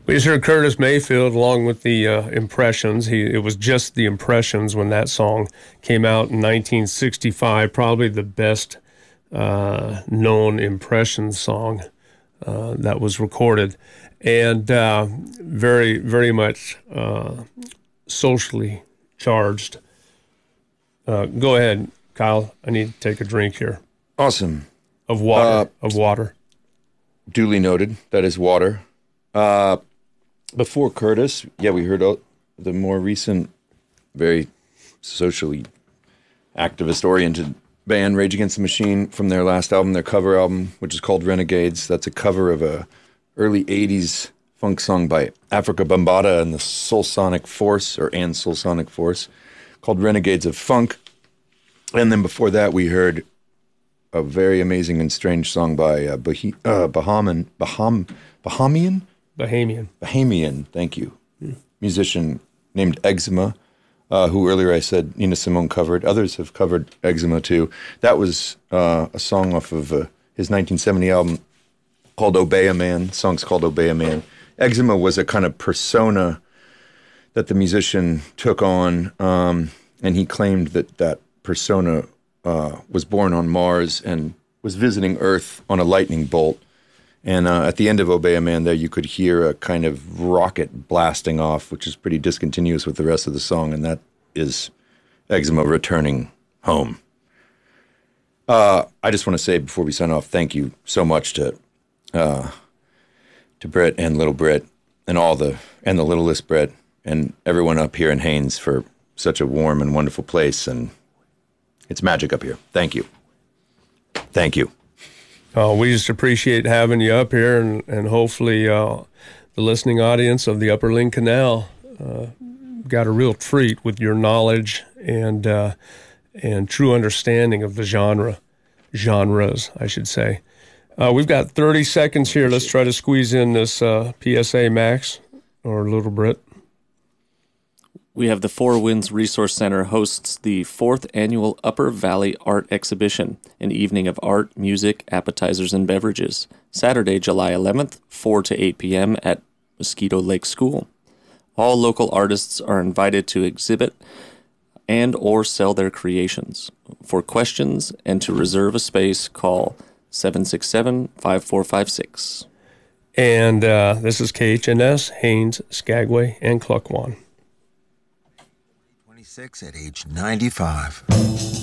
We just heard Curtis Mayfield along with the Impressions. It was just the Impressions when that song came out in 1965, probably the best known Impressions song that was recorded, and very, very much socially charged. Go ahead, Kyle. I need to take a drink here. Awesome. Of water. Duly noted. That is water. Before Curtis, we heard the more recent, very socially activist-oriented band Rage Against the Machine from their last album, their cover album, which is called Renegades. That's a cover of a early 80s funk song by Africa Bambaataa and the Soulsonic Force, called Renegades of Funk. And then before that, we heard a very amazing and strange song by Bahamian, thank you. Musician named Eczema, who earlier I said Nina Simone covered. Others have covered Eczema too. That was a song off of his 1970 album called Obey a Man. The song's called Obey a Man. Eczema was a kind of persona that the musician took on, and he claimed that persona was born on Mars and was visiting Earth on a lightning bolt. And at the end of Obey a Man there, you could hear a kind of rocket blasting off, which is pretty discontinuous with the rest of the song, and that is Eczema returning home. I just want to say before we sign off, thank you so much to Britt and Little Britt and the littlest Britt and everyone up here in Haines for such a warm and wonderful place, and it's magic up here. Thank you. Thank you. We just appreciate having you up here, and hopefully the listening audience of the Upper Link Canal got a real treat with your knowledge and true understanding of the genres, I should say. We've got 30 seconds here. Let's try to squeeze in this PSA, Max, or Little Brit. We have the Four Winds Resource Center hosts the 4th Annual Upper Valley Art Exhibition, an evening of art, music, appetizers, and beverages. Saturday, July 11th, 4 to 8 p.m. at Mosquito Lake School. All local artists are invited to exhibit and or sell their creations. For questions and to reserve a space, call 767-5456. And this is KHNS, Haines, Skagway, and Klukwan. At age 95.